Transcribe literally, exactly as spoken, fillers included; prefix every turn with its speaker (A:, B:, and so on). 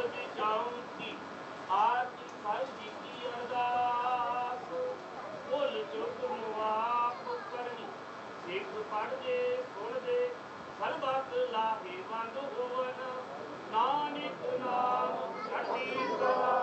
A: कभी जाऊं की आरती साई जी की अरदास बोल चुक मुआप करनी सिख पढ़ दे सुन दे सर्बत लाहे बंद होवन नानक नाम चढ़ी कला